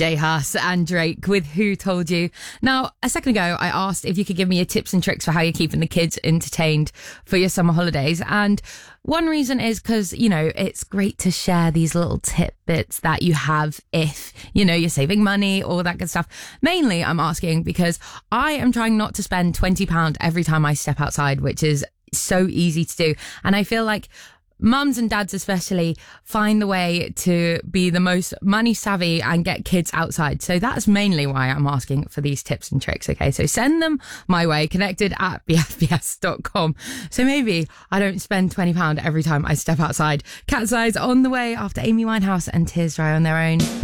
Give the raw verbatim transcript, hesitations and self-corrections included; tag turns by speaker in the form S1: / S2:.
S1: Jay Huss and Drake with Who Told You. Now, a second ago, I asked if you could give me your tips and tricks for how you're keeping the kids entertained for your summer holidays. And one reason is because, you know, it's great to share these little tidbits that you have if, you know, you're saving money, all that good stuff. Mainly, I'm asking because I am trying not to spend twenty pounds every time I step outside, which is so easy to do. And I feel like mums and dads especially find the way to be the most money savvy and get kids outside. So that's mainly why I'm asking for these tips and tricks. Okay, so send them my way, connected at b f b s dot com. So maybe I don't spend twenty pounds every time I step outside. Cat's Eyes on the way after Amy Winehouse and Tears Dry on Their Own.